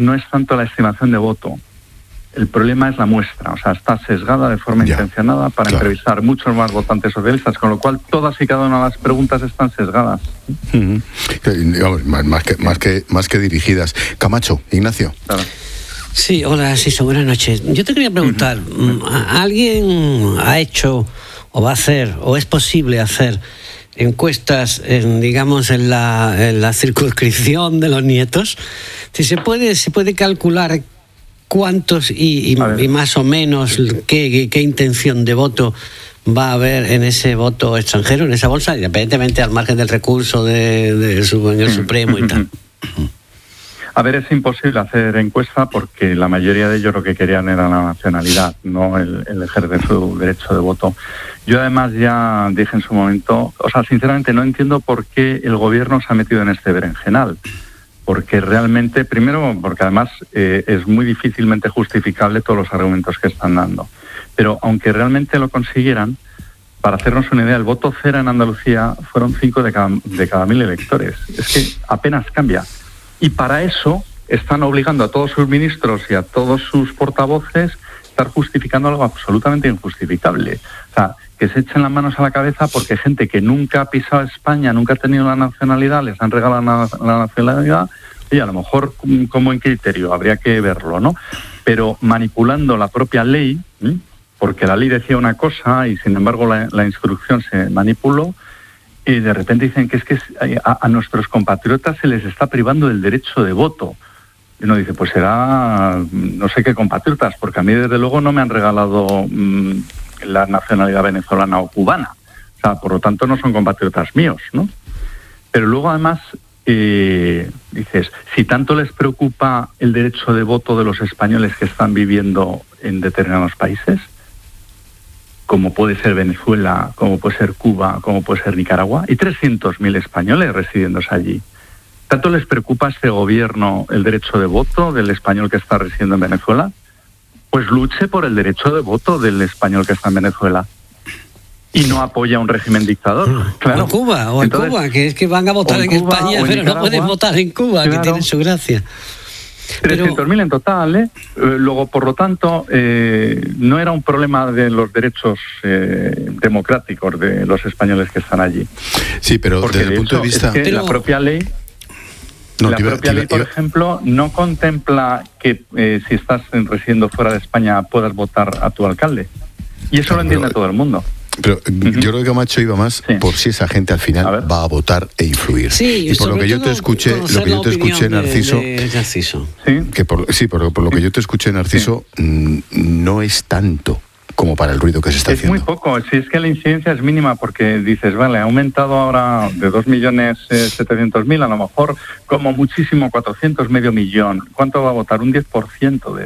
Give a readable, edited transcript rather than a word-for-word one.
no es tanto la estimación de voto. El problema es la muestra, o sea, está sesgada de forma intencionada para entrevistar muchos más votantes socialistas, con lo cual todas y cada una de las preguntas están sesgadas. Digamos, más que dirigidas. Camacho, Ignacio. Claro. Sí, hola, Narciso, buenas noches. Yo te quería preguntar, ¿alguien ha hecho o va a hacer, o es posible hacer encuestas, digamos, en la circunscripción de los nietos? Si se puede calcular cuántos y más o menos qué intención de voto va a haber en ese voto extranjero, en esa bolsa, independientemente al margen del recurso del Supremo y tal. A ver, es imposible hacer encuesta porque la mayoría de ellos lo que querían era la nacionalidad, no el ejercer su derecho de voto. Yo además ya dije en su momento, o sea, sinceramente no entiendo por qué el gobierno se ha metido en este berenjenal. Porque realmente, primero, porque además es muy difícilmente justificable todos los argumentos que están dando. Pero aunque realmente lo consiguieran, para hacernos una idea, el voto cero en Andalucía fueron 5 de cada 1.000 electores. Es que apenas cambia. Y para eso están obligando a todos sus ministros y a todos sus portavoces a estar justificando algo absolutamente injustificable. O sea, que se echen las manos a la cabeza porque gente que nunca ha pisado España, nunca ha tenido la nacionalidad, les han regalado la nacionalidad, y a lo mejor como en criterio, habría que verlo, ¿no? Pero manipulando la propia ley, porque la ley decía una cosa y sin embargo la instrucción se manipuló, y de repente dicen que es que a nuestros compatriotas se les está privando del derecho de voto. Y uno dice, pues será no sé qué compatriotas, porque a mí desde luego no me han regalado la nacionalidad venezolana o cubana. O sea, por lo tanto no son compatriotas míos, ¿no? Pero luego además dices, si tanto les preocupa el derecho de voto de los españoles que están viviendo en determinados países, como puede ser Venezuela, como puede ser Cuba, como puede ser Nicaragua, y 300.000 españoles residiéndose allí. ¿Tanto les preocupa a este gobierno el derecho de voto del español que está residiendo en Venezuela? Pues luche por el derecho de voto del español que está en Venezuela. Y no apoya un régimen dictador. Claro. O en Cuba, que es que van a votar en Cuba, España, pero no pueden votar en Cuba, claro, que tiene su gracia. 300.000 en total, Luego, por lo tanto, no era un problema de los derechos democráticos de los españoles que están allí. Sí, pero porque desde el punto de vista... Es que la propia ley... por ejemplo, no contempla que si estás residiendo fuera de España puedas votar a tu alcalde. Y eso lo entiende todo el mundo. Pero yo creo que Camacho iba más por si esa gente al final va a votar e influir. Sí, y por lo que yo te escuché, Narciso, que por lo que yo te escuché, Narciso, no es tanto como para el ruido que se está haciendo. Es muy poco, si es que la incidencia es mínima, porque dices, vale, ha aumentado ahora de 2.700.000, a lo mejor como muchísimo 400, medio millón. ¿Cuánto va a votar? Un 10% de